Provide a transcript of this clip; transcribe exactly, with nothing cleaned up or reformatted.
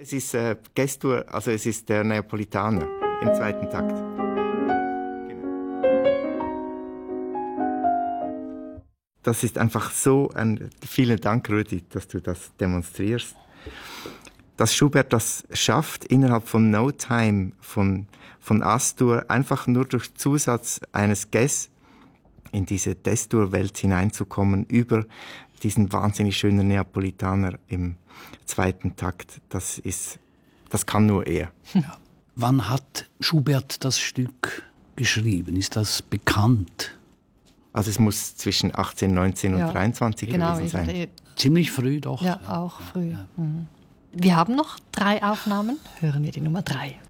Es ist äh, Gestur, also es ist der Neapolitaner im zweiten Takt. Das ist einfach so ein... Vielen Dank, Rüdi, dass du das demonstrierst. Dass Schubert das schafft, innerhalb von No Time von, von Astur einfach nur durch Zusatz eines Ges in diese Destur-Welt hineinzukommen, über diesen wahnsinnig schönen Neapolitaner im zweiten Takt. Das ist, das kann nur er. Ja. Wann hat Schubert das Stück geschrieben? Ist das bekannt? Also es muss zwischen achtzehn, neunzehn und ja, dreiundzwanzig genau, gewesen sein. Ziemlich früh doch. Ja, auch früh. Ja. Mhm. Wir haben noch drei Aufnahmen. Hören wir die Nummer drei.